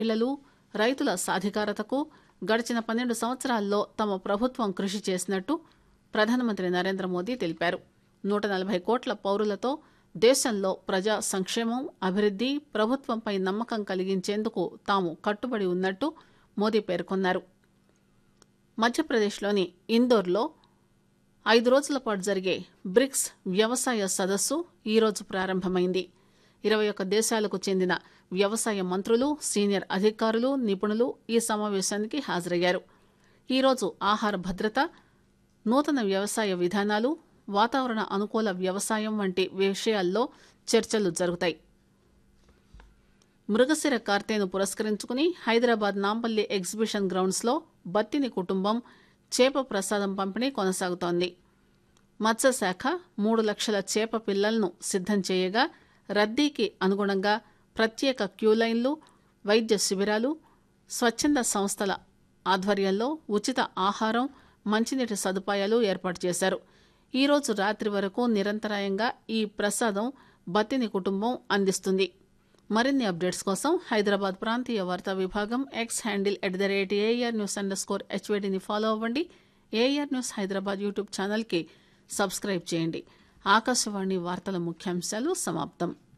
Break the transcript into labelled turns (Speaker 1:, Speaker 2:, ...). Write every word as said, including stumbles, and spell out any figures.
Speaker 1: మహిళలు రైతుల సాధికారతకు గడిచిన పన్నెండు సంవత్సరాల్లో తమ ప్రభుత్వం కృషి చేసినట్టు ప్రధానమంత్రి నరేంద్ర మోదీ తెలిపారు. నూట నలభై కోట్ల పౌరులతో దేశంలో ప్రజా సంక్షేమం, అభివృద్ది, ప్రభుత్వంపై నమ్మకం కలిగించేందుకు తాము కట్టుబడి ఉన్నట్టు మోదీ పేర్కొన్నారు. మధ్యప్రదేశ్లోని ఇందోర్లో ఐదు రోజుల పాటు జరిగే బ్రిక్స్ వ్యవసాయ సదస్సు ఈరోజు ప్రారంభమైంది. ఇరవై ఒక్క దేశాలకు చెందిన వ్యవసాయ మంత్రులు, సీనియర్ అధికారులు, నిపుణులు ఈ సమావేశానికి హాజరయ్యారు. ఈరోజు ఆహార భద్రత, నూతన వ్యవసాయ విధానాలు, వాతావరణ అనుకూల వ్యవసాయం వంటి విషయాల్లో చర్చలు జరుగుతాయి. మృగశిర కార్తెను పురస్కరించుకుని హైదరాబాద్ నాంపల్లి ఎగ్జిబిషన్ గ్రౌండ్స్లో బత్తిని కుటుంబం చేప ప్రసాదం పంపిణీ కొనసాగుతోంది. మత్స్యశాఖ మూడు లక్షల చేప పిల్లలను సిద్ధం చేయగా రద్దీకి అనుగుణంగా ప్రత్యేక క్యూలైన్లు, వైద్య శిబిరాలు, స్వచ్ఛంద సంస్థల ఆధ్వర్యంలో ఉచిత ఆహారం, మంచినీటి సదుపాయాలు ఏర్పాటు చేశారు. ఈరోజు రాత్రి వరకు నిరంతరాయంగా ఈ ప్రసాదం బత్తిని కుటుంబం అందిస్తుంది. మరిన్ని అప్డేట్స్ కోసం హైదరాబాద్ ప్రాంతీయ వార్తా విభాగం X handle at the rate AR news under score హెచ్వేడిని follow అవ్వండి. ఏఆర్ న్యూస్ హైదరాబాద్ యూట్యూబ్ ఛానల్కి సబ్స్క్రైబ్ చేయండి. ఆకాశవాణి వార్తల ముఖ్యాంశాలు సమాప్తం.